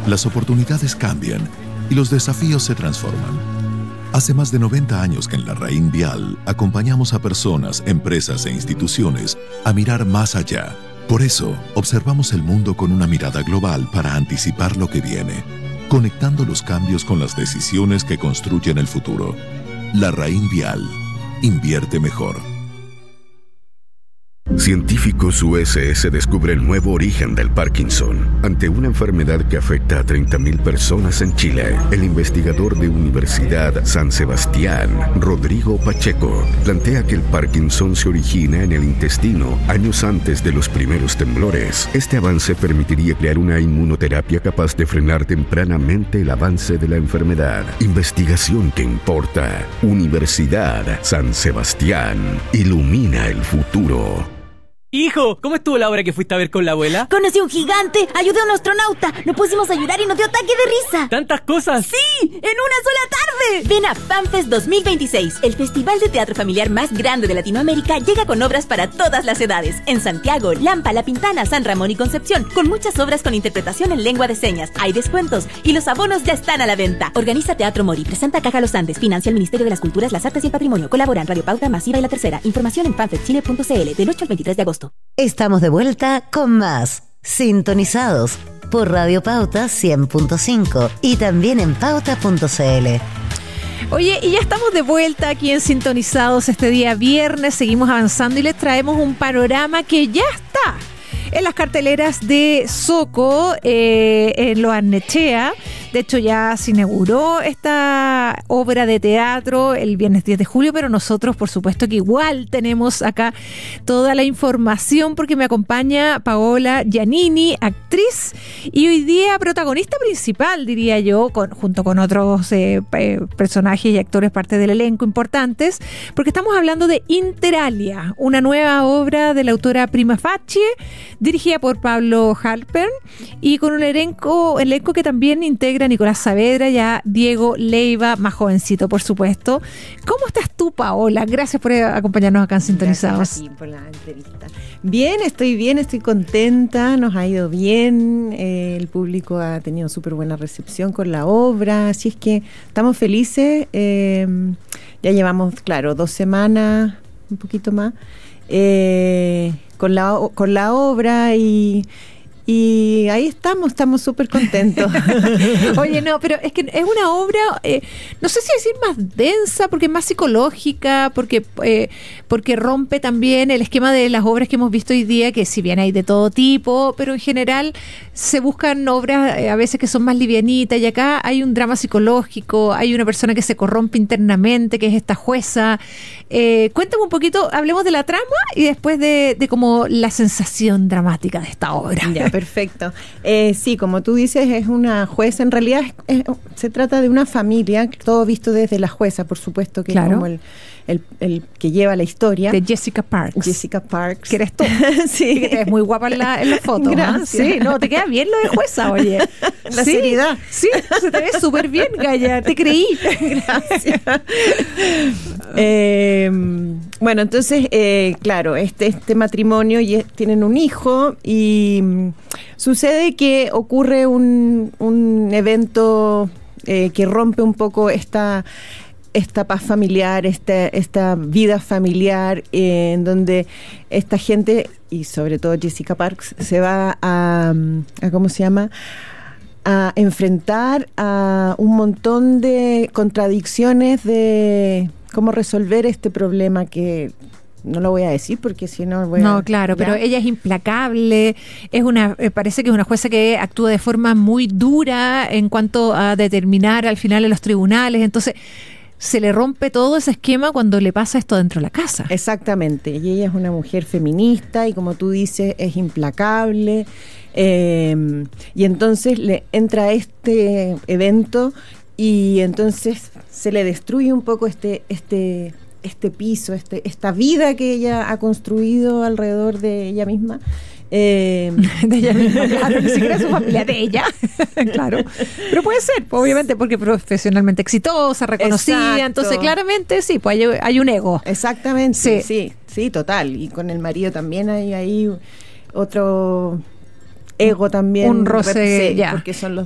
las oportunidades cambian y los desafíos se transforman. Hace más de 90 años que en Larraín Vial acompañamos a personas, empresas e instituciones a mirar más allá. Por eso, observamos el mundo con una mirada global para anticipar lo que viene, conectando los cambios con las decisiones que construyen el futuro. Larraín Vial. Invierte mejor. Científicos USS descubre el nuevo origen del Parkinson. Ante una enfermedad que afecta a 30.000 personas en Chile, el investigador de Universidad San Sebastián, Rodrigo Pacheco, plantea que el Parkinson se origina en el intestino años antes de los primeros temblores. Este avance permitiría crear una inmunoterapia capaz de frenar tempranamente el avance de la enfermedad. Investigación que importa. Universidad San Sebastián. Ilumina el futuro. Hijo, ¿cómo estuvo la obra que fuiste a ver con la abuela? Conocí a un gigante, ayudé a un astronauta, nos pusimos a llorar y nos dio ataque de risa. ¿Tantas cosas? ¡Sí! ¡En una sola tarde! Ven a FanFest 2026, el festival de teatro familiar más grande de Latinoamérica llega con obras para todas las edades. En Santiago, Lampa, La Pintana, San Ramón y Concepción, con muchas obras con interpretación en lengua de señas. Hay descuentos y los abonos ya están a la venta. Organiza Teatro Mori, presenta Caja Los Andes, financia el Ministerio de las Culturas, las Artes y el Patrimonio. Colaboran Radio Pauta, Masiva y La Tercera. Información en fanfestchile.cl del 8 al 23 de agosto. Estamos de vuelta con más Sintonizados por Radio Pauta 100.5 y también en pauta.cl. Oye, y ya estamos de vuelta aquí en Sintonizados este día viernes. Seguimos avanzando y les traemos un panorama que ya está en las carteleras de Soco, en Lo Barnechea. De hecho, ya se inauguró esta obra de teatro el viernes 10 de julio, pero nosotros, por supuesto, que igual tenemos acá toda la información porque me acompaña Paola Giannini, actriz y hoy día protagonista principal, diría yo, junto con otros personajes y actores, parte del elenco importantes, porque estamos hablando de Interalia, una nueva obra de la autora Prima Facie, dirigida por Pablo Halpern y con un elenco que también integra Nicolás Saavedra y a Diego Leiva, más jovencito, por supuesto. ¿Cómo estás tú, Paola? Gracias por acompañarnos acá en Sintonizados. Gracias a ti por la entrevista. Bien, estoy contenta, nos ha ido bien, el público ha tenido súper buena recepción con la obra, así es que estamos felices, ya llevamos, claro, 2 semanas, un poquito más, con la obra y ahí estamos súper contentos. Oye, no, pero es que es una obra, no sé si decir más densa, porque es más psicológica, porque rompe también el esquema de las obras que hemos visto hoy día, que si bien hay de todo tipo, pero en general se buscan obras a veces que son más livianitas, y acá hay un drama psicológico, hay una persona que se corrompe internamente, que es esta jueza. Cuéntame un poquito, hablemos de la trama y después de como la sensación dramática de esta obra. Ya, perfecto. Sí, como tú dices, es una jueza. En realidad se trata de una familia, todo visto desde la jueza, por supuesto, que claro, es como el que lleva la historia. De Jessica Parks. Jessica Parks. Que eres tú. Sí. Que te ves muy guapa en la foto. Gracias. Sí, no, te queda bien lo de jueza, oye. La seriedad. Sí, se te ve súper bien, Gaya. Te creí. Gracias. Bueno, entonces, claro, este matrimonio tienen un hijo y sucede que ocurre un evento que rompe un poco esta paz familiar, esta vida familiar, en donde esta gente, y sobre todo Jessica Parks, se va a ¿cómo se llama?, a enfrentar a un montón de contradicciones de cómo resolver este problema que no lo voy a decir porque si no voy a... No, claro, ¿ya? Pero ella es implacable, parece que es una jueza que actúa de forma muy dura en cuanto a determinar al final en los tribunales, entonces se le rompe todo ese esquema cuando le pasa esto dentro de la casa. Exactamente, y ella es una mujer feminista y como tú dices, es implacable, y entonces le entra este evento y entonces se le destruye un poco este piso, esta vida que ella ha construido alrededor de ella misma. De ella misma, claro, ni siquiera su familia, de ella, claro, pero puede ser, obviamente, porque profesionalmente exitosa, reconocida. Exacto. Entonces claramente sí, pues hay un ego. Exactamente, sí, total, y con el marido también hay ahí otro ego también, un roce, porque son los